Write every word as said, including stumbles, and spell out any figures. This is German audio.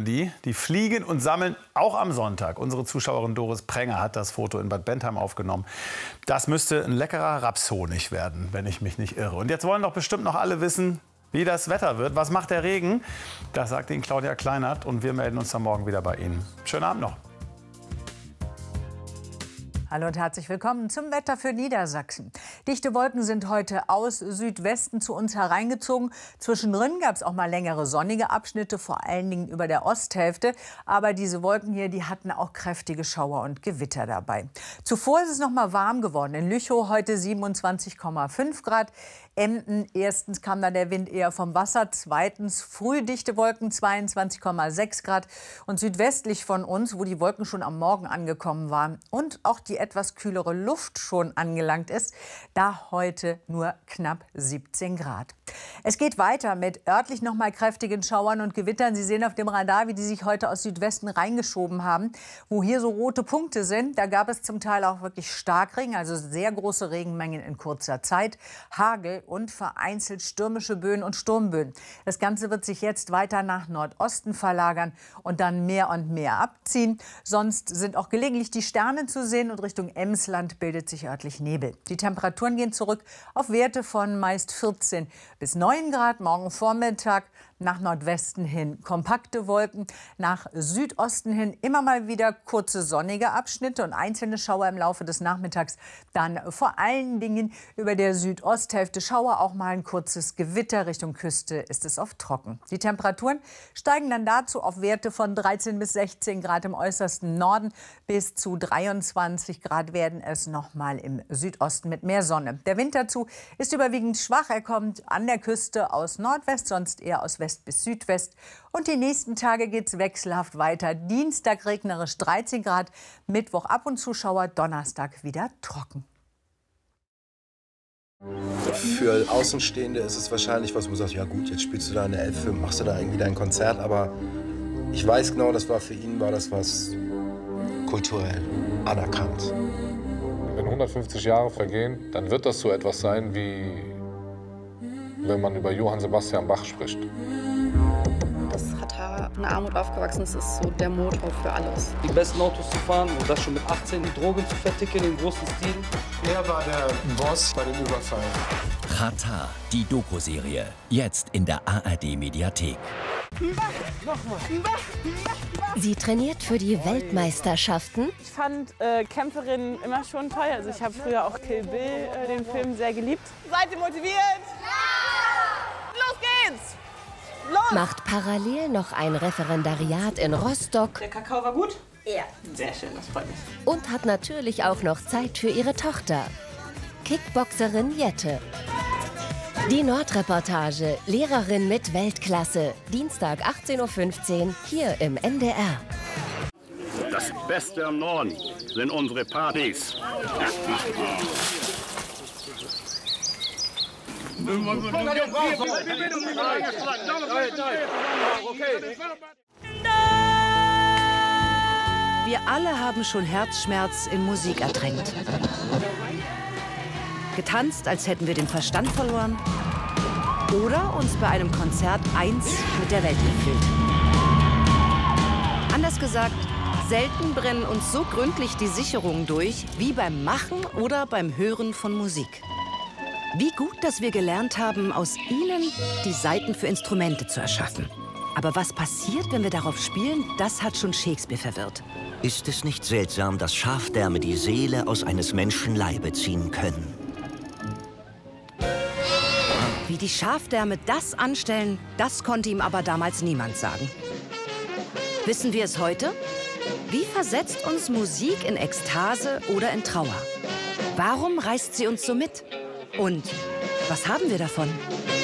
die. Die fliegen und sammeln auch am Sonntag. Unsere Zuschauerin Doris Prenger hat das Foto in Bad Bentheim aufgenommen. Das müsste ein leckerer Rapshonig werden, wenn ich mich nicht irre. Und jetzt wollen doch bestimmt noch alle wissen, wie das Wetter wird. Was macht der Regen? Das sagt Ihnen Claudia Kleinert und wir melden uns dann morgen wieder bei Ihnen. Schönen Abend noch. Hallo und herzlich willkommen zum Wetter für Niedersachsen. Dichte Wolken sind heute aus Südwesten zu uns hereingezogen. Zwischendrin gab es auch mal längere sonnige Abschnitte, vor allen Dingen über der Osthälfte. Aber diese Wolken hier, die hatten auch kräftige Schauer und Gewitter dabei. Zuvor ist es noch mal warm geworden. In Lüchow heute siebenundzwanzig Komma fünf Grad. Emden, erstens kam da der Wind eher vom Wasser, zweitens frühdichte Wolken, zweiundzwanzig Komma sechs Grad. Und südwestlich von uns, wo die Wolken schon am Morgen angekommen waren und auch die etwas kühlere Luft schon angelangt ist, da heute nur knapp siebzehn Grad. Es geht weiter mit örtlich noch mal kräftigen Schauern und Gewittern. Sie sehen auf dem Radar, wie die sich heute aus Südwesten reingeschoben haben. Wo hier so rote Punkte sind, da gab es zum Teil auch wirklich Starkregen, also sehr große Regenmengen in kurzer Zeit, Hagel und vereinzelt stürmische Böen und Sturmböen. Das Ganze wird sich jetzt weiter nach Nordosten verlagern und dann mehr und mehr abziehen. Sonst sind auch gelegentlich die Sterne zu sehen und Richtung Emsland bildet sich örtlich Nebel. Die Temperaturen gehen zurück auf Werte von meist vierzehn bis neun Grad morgen Vormittag. Nach Nordwesten hin kompakte Wolken, nach Südosten hin immer mal wieder kurze sonnige Abschnitte und einzelne Schauer im Laufe des Nachmittags. Dann vor allen Dingen über der Südosthälfte Schauer, auch mal ein kurzes Gewitter. Richtung Küste ist es oft trocken. Die Temperaturen steigen dann dazu auf Werte von dreizehn bis sechzehn Grad im äußersten Norden. Bis zu dreiundzwanzig Grad werden es noch mal im Südosten mit mehr Sonne. Der Wind dazu ist überwiegend schwach. Er kommt an der Küste aus Nordwest, sonst eher aus West bis Südwest. Und die nächsten Tage geht es wechselhaft weiter. Dienstag regnerisch dreizehn Grad, Mittwoch ab und zu Schauer, Donnerstag wieder trocken. Für Außenstehende ist es wahrscheinlich was, wo man sagt, ja gut, jetzt spielst du da eine Elfe, machst du da irgendwie dein Konzert. Aber ich weiß genau, das war für ihn, war das was kulturell anerkannt. Wenn hundertfünfzig Jahre vergehen, dann wird das so etwas sein, wie wenn man über Johann Sebastian Bach spricht. Das hat eine Armut aufgewachsen, das ist so der Motor für alles. Die besten Autos zu fahren und das schon mit achtzehn, die Drogen zu verticken im großen Stil. Er war der Boss bei dem Überfall. Xatar, die Doku-Serie, jetzt in der A R D-Mediathek. Sie trainiert für die Weltmeisterschaften. Ich fand äh, Kämpferinnen immer schon toll. Also ich habe früher auch Kill Bill, äh, den Film, sehr geliebt. Seid ihr motiviert? Ja! Los geht's! Los! Macht parallel noch ein Referendariat in Rostock. Der Kakao war gut? Ja. Sehr schön, das freut mich. Und hat natürlich auch noch Zeit für ihre Tochter, Kickboxerin Jette. Die Nordreportage, Lehrerin mit Weltklasse. Dienstag achtzehn Uhr fünfzehn, hier im N D R. Das Beste am Norden sind unsere Partys. Wir alle haben schon Herzschmerz in Musik ertränkt. Getanzt, als hätten wir den Verstand verloren. Oder uns bei einem Konzert eins mit der Welt gefühlt. Anders gesagt, selten brennen uns so gründlich die Sicherungen durch, wie beim Machen oder beim Hören von Musik. Wie gut, dass wir gelernt haben, aus ihnen die Saiten für Instrumente zu erschaffen. Aber was passiert, wenn wir darauf spielen, das hat schon Shakespeare verwirrt. Ist es nicht seltsam, dass Schafdärme die Seele aus eines Menschen Leibe ziehen können? Wie die Schafdärme das anstellen, das konnte ihm aber damals niemand sagen. Wissen wir es heute? Wie versetzt uns Musik in Ekstase oder in Trauer? Warum reißt sie uns so mit? Und was haben wir davon?